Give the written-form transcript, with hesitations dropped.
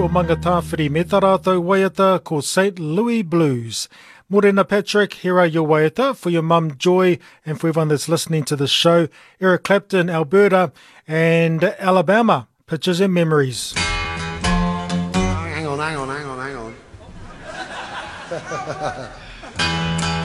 O manga tāwhiri me tā rātou waiata ko St. Louis Blues. Morena Patrick, here are your waiata for your mum Joy and for everyone that's listening to the show. Eric Clapton, Alberta and Alabama. Pictures and memories. Hang on.